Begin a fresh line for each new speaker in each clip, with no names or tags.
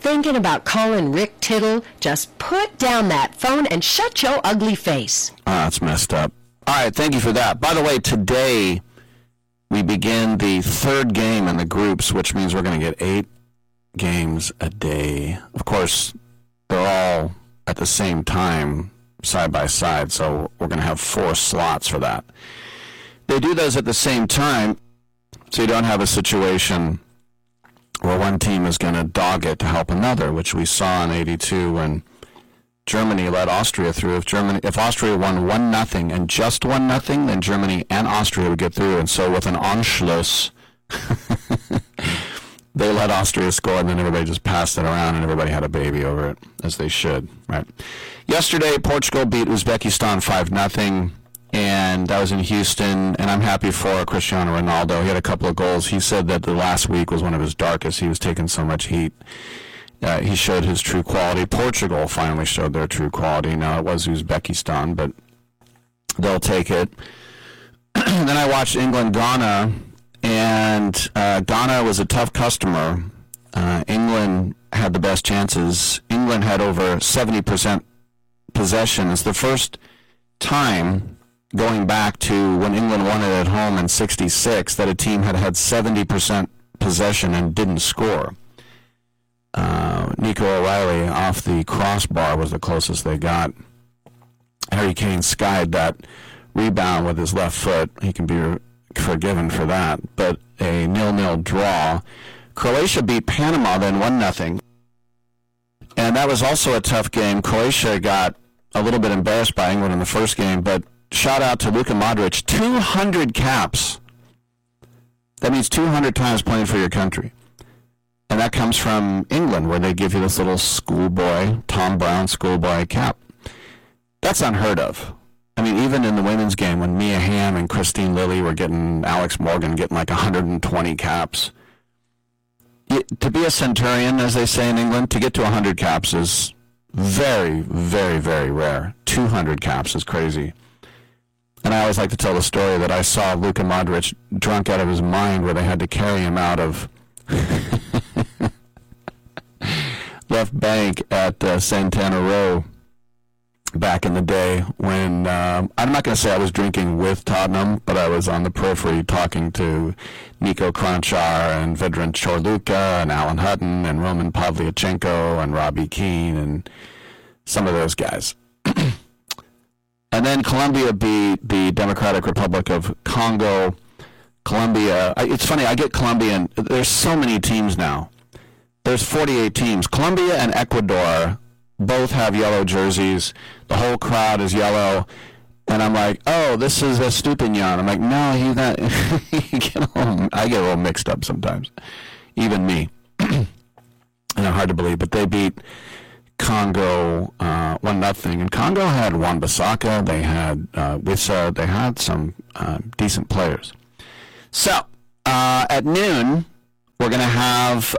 thinking about calling Rick Tittle, just put down that phone and shut your ugly face.
That's messed up. All right, thank you for that. By the way, today we begin the third game in the groups, which means we're going to get 8 games a day. Of course, they're all at the same time, side by side, so we're going to have 4 slots for that. They do those at the same time, so you don't have a situation where one team is going to dog it to help another, which we saw in '82 when Germany led Austria through. If Austria won 1-0 and just 1-0, then Germany and Austria would get through. And so with an Anschluss, they let Austria score, and then everybody just passed it around, and everybody had a baby over it, as they should, right? Yesterday, Portugal beat Uzbekistan 5-0. And I was in Houston, and I'm happy for Cristiano Ronaldo. He had a couple of goals. He said that the last week was one of his darkest. He was taking so much heat. He showed his true quality. Portugal finally showed their true quality. Now, it was Uzbekistan, but they'll take it. Then I watched England-Ghana, and Ghana was a tough customer. England had the best chances. England had over 70% possession. It's the first time going back to when England won it at home in '66 that a team had 70% possession and didn't score. Nico O'Reilly off the crossbar was the closest they got. Harry Kane skied that rebound with his left foot. He can be forgiven for that. But a 0-0 draw. Croatia beat Panama then 1-0. And that was also a tough game. Croatia got a little bit embarrassed by England in the first game, but shout out to Luka Modric, 200 caps. That means 200 times playing for your country. And that comes from England, where they give you this little schoolboy, Tom Brown schoolboy cap. That's unheard of. I mean, even in the women's game, when Mia Hamm and Christine Lilly were getting, Alex Morgan getting like 120 caps. To be a centurion, as they say in England, to get to 100 caps is very, very, very rare. 200 caps is crazy. And I always like to tell the story that I saw Luka Modric drunk out of his mind, where they had to carry him out of left bank at Santana Row back in the day when, I'm not going to say I was drinking with Tottenham, but I was on the periphery talking to Niko Kranjčar and Vedran Čorluka and Alan Hutton and Roman Pavlyuchenko and Robbie Keane and some of those guys. And then Colombia beat the Democratic Republic of Congo. Colombia, it's funny, I get Colombian. There's so many teams now. There's 48 teams. Colombia and Ecuador both have yellow jerseys. The whole crowd is yellow. And I'm like, oh, this is Estupiñán. I'm like, no, he's not. I get a little mixed up sometimes. Even me. And they're hard to believe. But they beat Congo 1-0. And Congo had Wan-Bissaka. They had Wissa. They had some decent players. So, at noon, we're going to have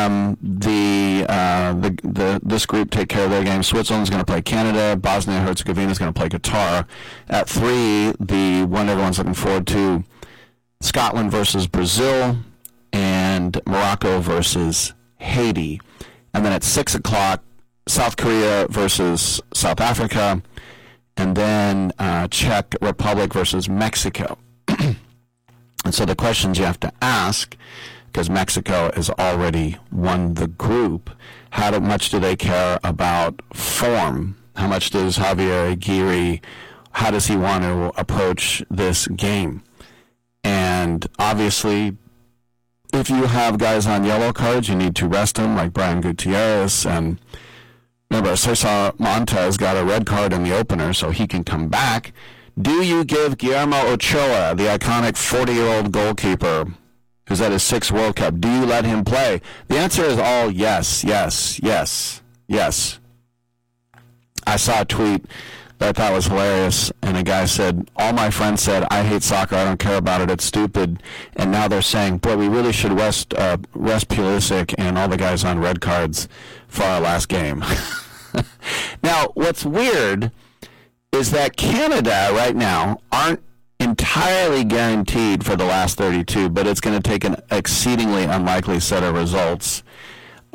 this group take care of their game. Switzerland's going to play Canada. Bosnia and Herzegovina is going to play Qatar. At 3, the one everyone's looking forward to, Scotland versus Brazil and Morocco versus Haiti. And then at 6 o'clock, South Korea versus South Africa. And then Czech Republic versus Mexico. And so the questions you have to ask, because Mexico has already won the group, how much do they care about form? How much does Javier Aguirre, how does he want to approach this game? And obviously, if you have guys on yellow cards, you need to rest them, like Brian Gutierrez. And remember, Cesar Montes got a red card in the opener, so he can come back. Do you give Guillermo Ochoa, the iconic 40-year-old goalkeeper, who's at his 6th World Cup, do you let him play? The answer is all yes, yes, yes, yes. I saw a tweet that I thought was hilarious, and a guy said, all my friends said, I hate soccer, I don't care about it, it's stupid. And now they're saying, boy, we really should rest Pulisic and all the guys on red cards for our last game. Now, what's weird is that Canada right now aren't entirely guaranteed for the last 32, but it's going to take an exceedingly unlikely set of results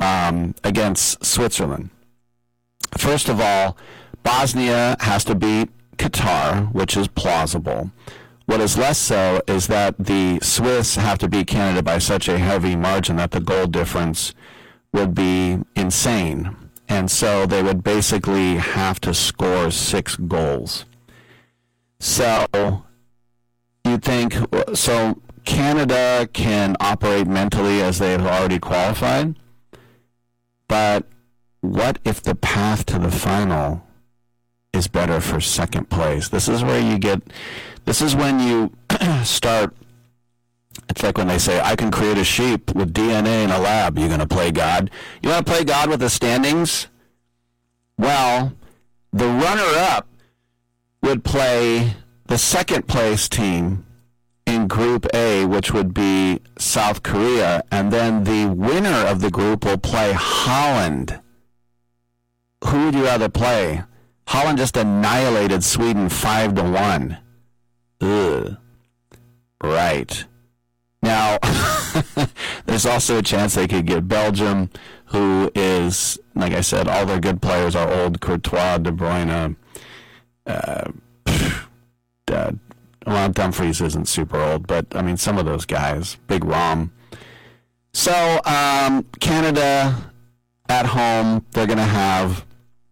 against Switzerland. First of all, Bosnia has to beat Qatar, which is plausible. What is less so is that the Swiss have to beat Canada by such a heavy margin that the goal difference would be insane. And so they would basically have to score 6 goals. So you'd think, so Canada can operate mentally as they have already qualified, but what if the path to the final is better for second place? This is when you start, it's like when they say, I can create a sheep with DNA in a lab. You going to play God? You want to play God with the standings? Well, the runner-up would play the second place team in Group A, which would be South Korea, and then the winner of the group will play Holland. Who would you rather play? Holland just annihilated Sweden 5-1. Ugh. Right. Now, there's also a chance they could get Belgium, who is, like I said, all their good players are old. Courtois, De Bruyne, Dumfries isn't super old, but, I mean, some of those guys. Big Rom. So, Canada at home, they're going to have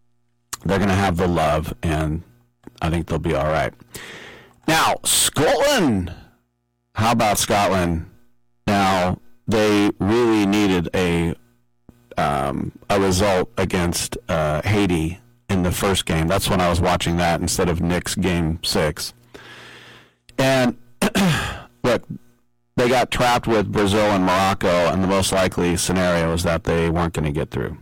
the love, and I think they'll be all right. Now, Scotland. How about Scotland? Now, they really needed a result against Haiti in the first game. That's when I was watching that instead of Nick's game 6. And look, they got trapped with Brazil and Morocco, and the most likely scenario is that they weren't going to get through.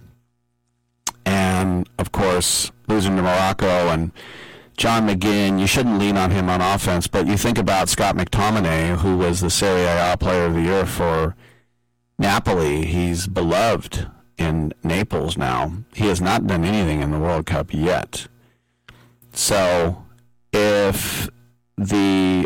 And, of course, losing to Morocco and John McGinn, you shouldn't lean on him on offense, but you think about Scott McTominay, who was the Serie A Player of the Year for Napoli. He's beloved in Naples now. He has not done anything in the World Cup yet. So if the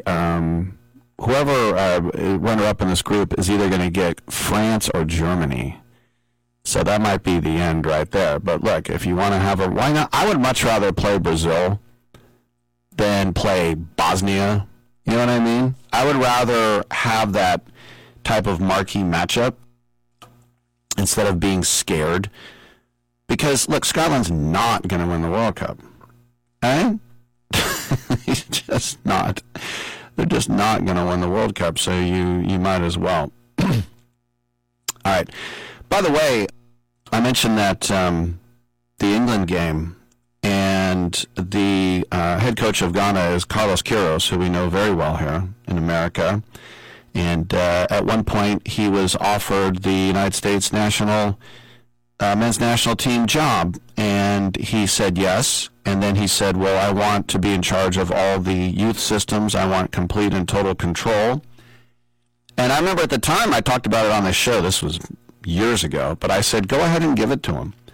whoever runner-up in this group is either going to get France or Germany, so that might be the end right there. But look, if you want to have why not? I would much rather play Brazil than play Bosnia. You know what I mean? I would rather have that type of marquee matchup instead of being scared. Because, look, Scotland's not going to win the World Cup. Eh? He's just not. They're just not going to win the World Cup, so you might as well. All right. By the way, I mentioned that the England game, and the head coach of Ghana is Carlos Queiroz, who we know very well here in America. And at one point, he was offered the United States national men's national team job, and he said yes. And then he said, well, I want to be in charge of all the youth systems. I want complete and total control. And I remember at the time I talked about it on the show. This was years ago, but I said, go ahead and give it to him.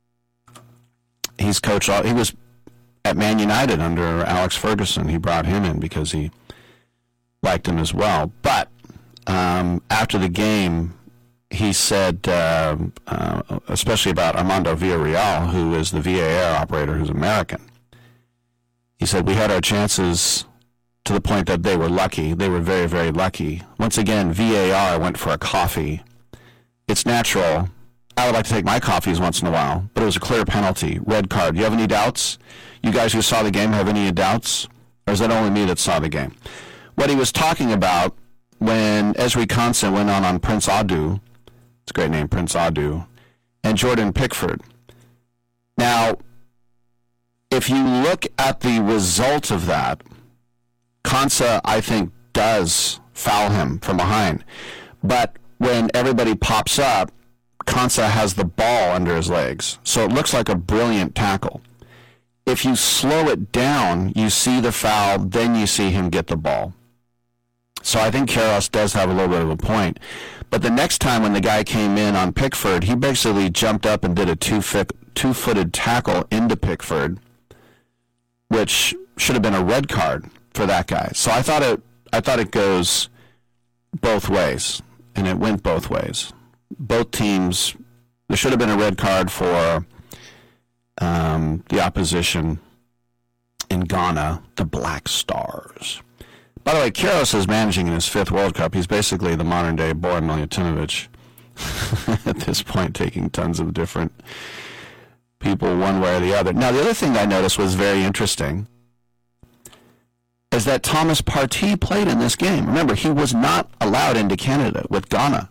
He's coached he was at Man United under Alex Ferguson. He brought him in because he liked him as well. But after the game, he said, especially about Armando Villarreal, who is the VAR operator who's American. He said, we had our chances to the point that they were lucky. They were very, very lucky. Once again, VAR went for a coffee. It's natural. I would like to take my coffees once in a while, but it was a clear penalty. Red card. You have any doubts? You guys who saw the game have any doubts? Or is that only me that saw the game? What he was talking about when Esri Konsa went on Prince Adu, it's a great name, Prince Adu, and Jordan Pickford. Now, if you look at the result of that, Konsa, I think, does foul him from behind. But when everybody pops up, Konsa has the ball under his legs. So it looks like a brilliant tackle. If you slow it down, you see the foul, then you see him get the ball. So I think Queiroz does have a little bit of a point. But the next time when the guy came in on Pickford, he basically jumped up and did a two-footed tackle into Pickford, which should have been a red card for that guy. So I thought it goes both ways, and it went both ways. Both teams There should have been a red card for the opposition in Ghana, the Black Stars. By the way, Kyrgios is managing in his 5th World Cup. He's basically the modern-day Bojan Miljatovic at this point, taking tons of different people one way or the other. Now, the other thing I noticed was very interesting is that Thomas Partey played in this game. Remember, he was not allowed into Canada with Ghana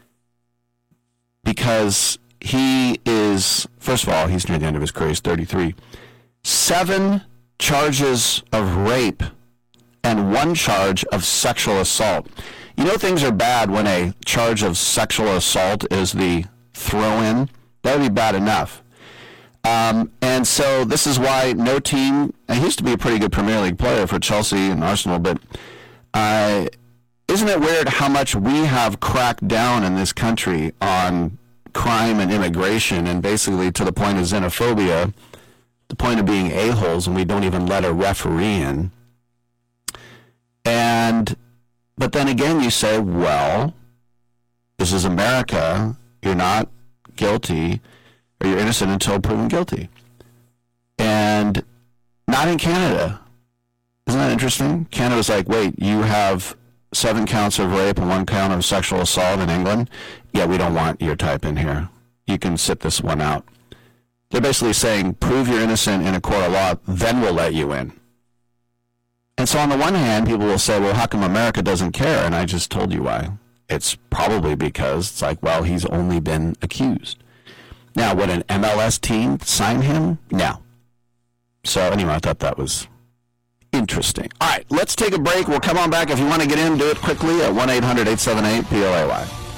because he is, first of all, he's near the end of his career. He's 33. 7 charges of rape and 1 charge of sexual assault. You know things are bad when a charge of sexual assault is the throw-in? That would be bad enough. And so this is why no team, and he used to be a pretty good Premier League player for Chelsea and Arsenal, but isn't it weird how much we have cracked down in this country on crime and immigration, and basically to the point of xenophobia, the point of being a-holes, and we don't even let a referee in. But then again, you say, well, this is America. You're not guilty, or you're innocent until proven guilty. And not in Canada. Isn't that interesting? Canada's like, wait, you have 7 counts of rape and 1 count of sexual assault in England? Yeah, we don't want your type in here. You can sit this one out. They're basically saying, prove you're innocent in a court of law, then we'll let you in. And so on the one hand, people will say, well, how come America doesn't care? And I just told you why. It's probably because it's like, well, he's only been accused. Now, would an MLS team sign him? No. So anyway, I thought that was interesting. All right, let's take a break. We'll come on back. If you want to get in, do it quickly at 1-800-878-PLAY.